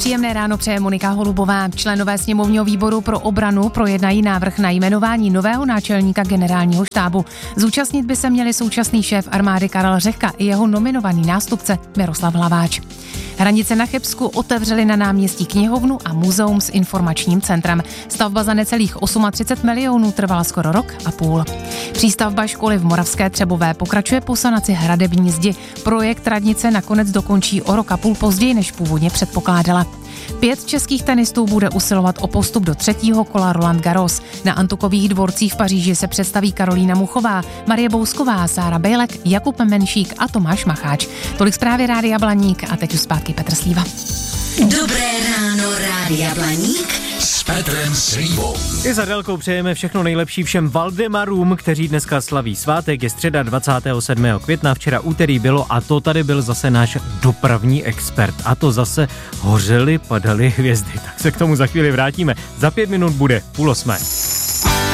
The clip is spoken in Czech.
Příjemné ráno přeje Monika Holubová. Členové sněmovního výboru pro obranu projednají návrh na jmenování nového náčelníka generálního štábu. Zúčastnit by se měli současný šéf armády Karel Řehka i jeho nominovaný nástupce Miroslav Hlaváč. Hranice na Chebsku otevřely na náměstí knihovnu a muzeum s informačním centrem. Stavba za necelých 38 milionů trvala skoro rok a půl. Přístavba školy v Moravské Třebové pokračuje po sanaci hradební zdi. Projekt radnice nakonec dokončí o rok a půl později, než původně předpokládala. 5 českých tenistů bude usilovat o postup do 3. kola Roland Garros. Na Antukových dvorcích v Paříži se představí Karolína Muchová, Marie Bousková, Sára Bejlek, Jakub Menšík a Tomáš Macháč. Tolik zprávy Rádia Blaník a teď už zpátky Petr Slíva. Dobré ráno, Rádia Blaník s Petrem Slívou. I za délkou přejeme všechno nejlepší všem Valdemarům, kteří dneska slaví svátek. Je středa 27. května, včera úterý bylo a to tady byl zase náš dopravní expert. A to zase hořely, padaly hvězdy. Tak se k tomu za chvíli vrátíme. Za 5 minut bude 7:30.